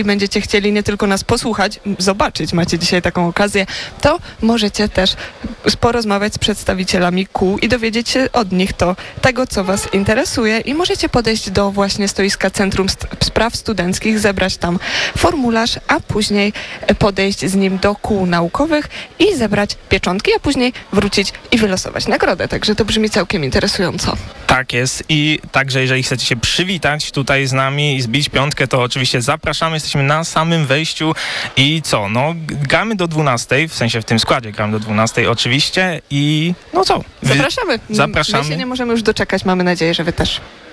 będziecie chcieli nie tylko nas posłuchać, zobaczyć, macie dzisiaj taką okazję, to możecie też porozmawiać z przedstawicielami kół i dowiedzieć się od nich tego, co was interesuje i możecie podejść do właśnie stoiska Centrum Spraw Studenckich, zebrać tam formularz, a później podejść z nim do kół naukowych i zebrać pieczątki, a później wrócić i wylosować nagrodę. Także to brzmi całkiem interesująco. Tak jest i także jeżeli chcecie się przywitać tutaj z nami i zbić piątkę, to oczywiście zapraszamy, jesteśmy na samym wejściu i co, no gramy do 12, w sensie w tym składzie gramy do 12 oczywiście i no co? Zapraszamy. Zapraszamy. My się nie możemy już doczekać, mamy nadzieję, że wy też.